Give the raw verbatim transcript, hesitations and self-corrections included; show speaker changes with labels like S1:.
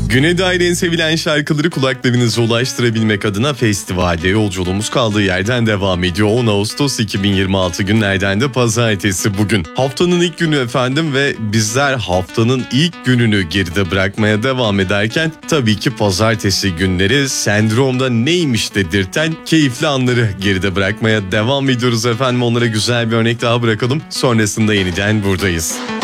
S1: Güne dair en sevilen şarkıları kulaklarınıza ulaştırabilmek adına festivalde yolculuğumuz kaldığı yerden devam ediyor. on Ağustos iki bin yirmi altı günlerden de pazartesi bugün. Haftanın ilk günü efendim ve bizler haftanın ilk gününü geride bırakmaya devam ederken tabii ki pazartesi günleri sendromda neymiş dedirten keyifli anları geride bırakmaya devam ediyoruz efendim. Onlara güzel bir örnek daha bırakalım. Sonrasında yeniden buradayız.